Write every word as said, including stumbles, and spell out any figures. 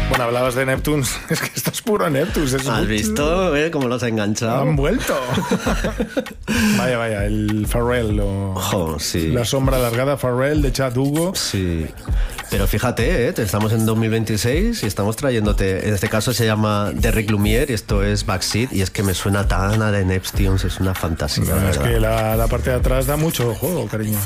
Bueno, hablabas de Neptunes. Es que esto es puro Neptunes. Es ¿Has mucho... visto eh, cómo los ha enganchado? Han vuelto. Vaya, vaya, el Pharrell o... Oh, sí. La sombra alargada Pharrell de Chad Hugo. Sí. Pero fíjate, ¿eh? Estamos en dos mil veintiséis y estamos trayéndote... En este caso se llama Derrick Lumiere y esto es Backseat y es que me suena tan a The Neptunes, es una fantasía. No, es que la, la parte de atrás da mucho juego, cariño.